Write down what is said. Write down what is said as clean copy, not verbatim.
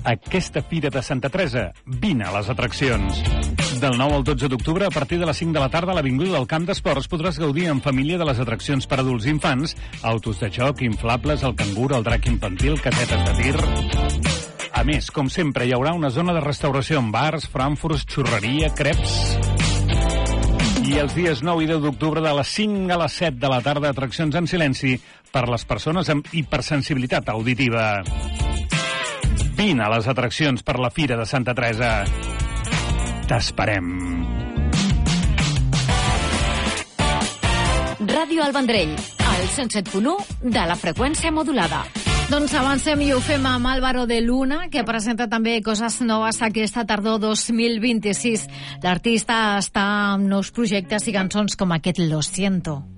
aquesta Fira de Santa Teresa. Vine a les atraccions. Del 9 al 12 d'octubre, a partir de les 5 de la tarda, a l'Avinguda del Camp d'Esports podràs gaudir en família de les atraccions per adults i infants, autos de joc, inflables, el cangur, el drac infantil, casetes de tir. A més, com sempre, hi haurà una zona de restauració amb bars, frankfurts, xurreria, creps. I els dies 9 i 10 d'octubre, de les 5 a les 7 de la tarda, atraccions en silenci per les persones amb hipersensibilitat auditiva. Vine a les atraccions per la Fira de Santa Teresa. T'esperem. Ràdio El Vendrell, al 107.1 de la freqüència modulada. Doncs avancem i ho fem amb Álvaro de Luna, que presenta també coses noves aquesta tardor 2026. L'artista està amb nous projectes i cançons com aquest Lo Siento.